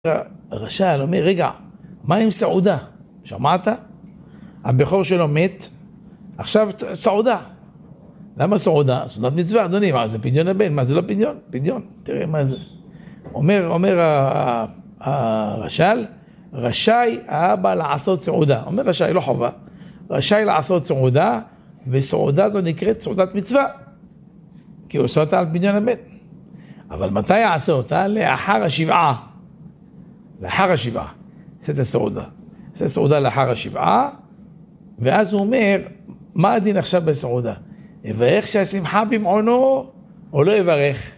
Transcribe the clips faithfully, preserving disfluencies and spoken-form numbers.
הרש"ל אומר, רגע, מה עם סעודה? שמעת? הבכור שלו מת, עכשיו סעודה. למה סעודה? סעודת מצווה, אדוני, מה זה פדיון הבן? מה זה לא פדיון? פדיון, תראה מה זה. אומר, אומר הרש"ל, רשאי האבא לעשות סעודה. אומר רשאי, לא חובה. רשאי לעשות סעודה, וסעודה זו נקראת סעודת מצווה. כי הוא עושה אותה על פדיון הבן. אבל מתי יעשה אותה? לאחר השבעה. לאחר השבעה. עושה את הסעודה. עושה סעודה לאחר השבעה, ואז הוא אומר, מה הדין עכשיו בסעודה? יברך שהשמחה במעונו, או לא יברך?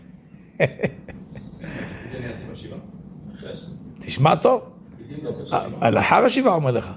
תשמע טוב. לאחר השבעה אומר לך.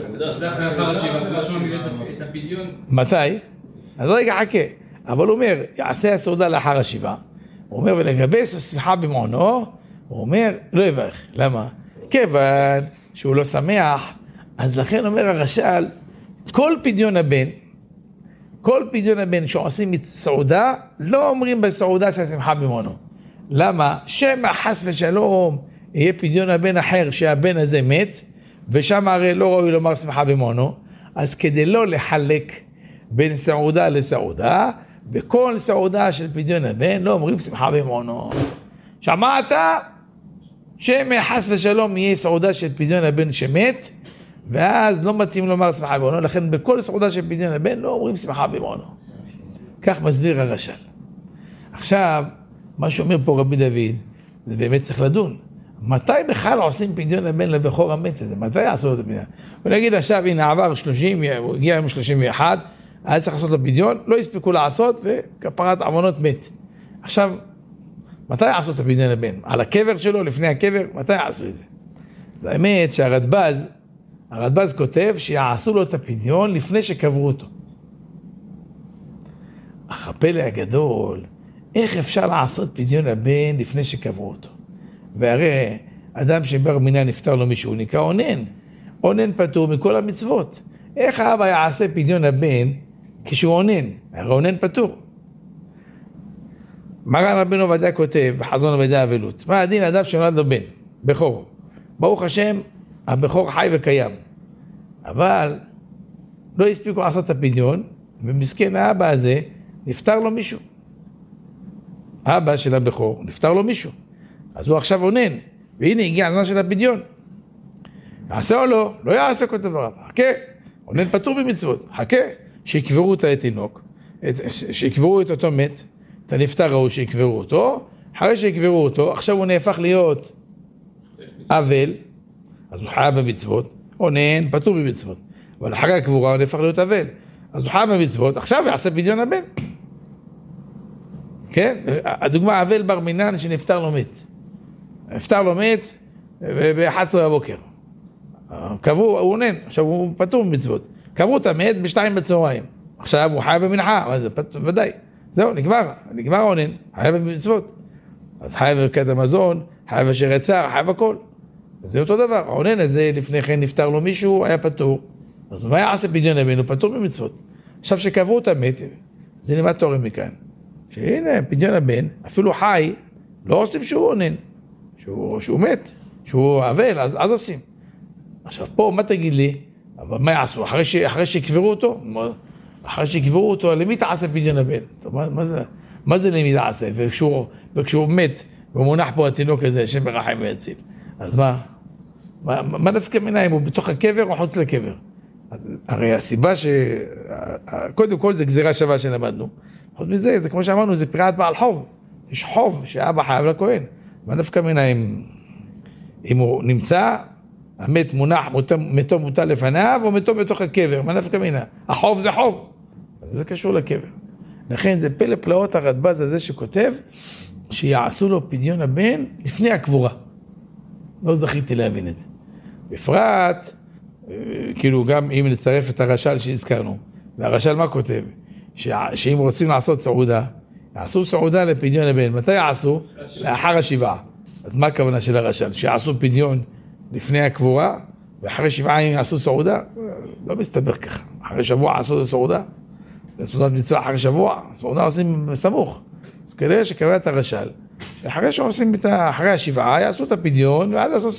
מתי? אז רגע חכה. אבל הוא אומר, יעשה הסעודה לאחר השבעה. הוא אומר, ולגבי שמחה במעונו, הוא אומר, לא יברך. למה? כיוון שהוא לא שמח, אז לכן אומר הרש"ל, כל פדיון הבן, כל פדיון הבן שעושים סעודה, לא אומרים בסעודה שהשמחה במעונו. למה? שמא חס ושלום יהיה פדיון הבן אחר שהבן הזה מת, ושם הרי לא ראוי לומר שמחה במעונו, אז כדי לא לחלק בין סעודה לסעודה, בכל סעודה של פדיון הבן לא אומרים שמחה במעונו. שמעת? שמא חס ושלום יהיה סעודה של פדיון הבן שמת, ואז לא מתאים לומר שמחה במעונו, לכן בכל סעודה של פדיון הבן לא אומרים שמחה במעונו. כך מסביר הרש"ל. עכשיו, מה שאומר פה רבי דוד, זה באמת צריך לדון. מתי בכלל עושים פדיון הבן לבכור המת הזה? מתי יעשו את הפדיון? ונגיד עכשיו, הנה עבר שלושים, הוא הגיע עם שלושים ואחת, היה צריך לעשות את הפדיון, לא הספיקו לעשות, וכפרת עוונות מת. עכשיו, מתי יעשו את הפדיון הבן? על הקבר שלו, לפני הקבר, מתי יעשו את זה? זה האמת שהרדב"ז, הרדב"ז כותב שיעשו לו את הפדיון לפני שקברו אותו. אך הפלא הגדול, איך אפשר לעשות פדיון הבן לפני שקברו אותו? והרי אדם שבר מינה נפטר לו מישהו, נקרא אונן. אונן פטור מכל המצוות. איך האבא יעשה פדיון הבן כשהוא אונן? הרי אונן פטור. מרן רבנו עובדיה כותב בחזון עובדיה אבלות, מה הדין אדם שנולד לו בן, בכור? ברוך השם, הבכור חי וקיים. אבל לא הספיקו לעשות את הפדיון, ומסכן האבא הזה נפטר לו מישהו. האבא של הבכור נפטר לו מישהו. אז הוא עכשיו אונן, והנה הגיע הזמן של הפדיון. יעשה או לא? לא יעשה כל דבר. חכה, אונן פטור במצוות. חכה, שיקברו את התינוק, שיקברו את אותו מת, את הנפטר ראו שיקברו אותו, אחרי שיקברו אותו, עכשיו הוא נהפך להיות אבל, אז הוא חייב במצוות, אונן פטור במצוות. אבל אחרי הקבורה הוא נהפך להיות אבל, אז הוא חייב במצוות, עכשיו יעשה פדיון הבן. כן? הדוגמה, אבל בר מינן שנפטר לו מת. נפטר לו מת ב-אחת עשרה בבוקר. קברו, הוא אונן, עכשיו הוא פטור במצוות. קברו את המת בשתיים בצהריים. עכשיו הוא חייב במנחה, אבל זה ודאי. זהו, נגמר, נגמר אונן, חייב במצוות. אז חייב ברכת המזון, חייב אשר יצר, חייב הכל. זה אותו דבר, האונן הזה לפני כן נפטר לו מישהו, היה פטור. אז מה יעשה פדיון הבן? הוא פטור במצוות. עכשיו שקברו את המת, זה נמד תורם מכאן. שהנה, פדיון הבן, אפילו חי, לא עושים שהוא אונן, שהוא, שהוא מת, שהוא אבל, אז, אז עושים. עכשיו פה, מה תגיד לי? אבל מה יעשו? אחרי, ש, אחרי שקברו אותו? אחרי שקברו אותו, למי תעשה פדיון הבן? טוב, מה, מה זה, מה זה למי תעשה? וכשהוא, וכשהוא מת, ומונח פה התינוק הזה, שם ברחם ויציל. אז מה? מה, מה נפקא מינה אם הוא בתוך הקבר או חוץ לקבר? אז הרי הסיבה ש... קודם כל זה גזירה שווה שלמדנו. חוץ מזה, זה כמו שאמרנו, זה פירת בעל חוב. יש חוב שאבא חייב לכהן. מה נפקא מינה אם, אם הוא נמצא, המת מונח, מתו מוטל לפניו, או מתו בתוך הקבר? מה נפקא מינה? החוב זה חוב. זה קשור לקבר. לכן זה פלא פלאות הרדב"ז הזה שכותב, שיעשו לו פדיון הבן לפני הקבורה. לא זכיתי להבין את זה. בפרט, כאילו גם אם נצרף את הרש"ל שהזכרנו, והרש"ל מה כותב? שאם רוצים לעשות סעודה, יעשו סעודה לפדיון הבן. מתי יעשו? לאחר השבעה. אז מה הכוונה של הרש"ל? שיעשו פדיון לפני הקבורה, ואחרי שבעה ימים יעשו סעודה? לא מסתבר ככה. אחרי שבוע עשו את הסעודה. זה סעודת מצווה אחרי שבוע. סעודה עושים בסמוך. אז כנראה שקבע את הרש"ל, אחרי שעושים את ה... אחרי השבעה, יעשו את הפדיון, ואז יעשו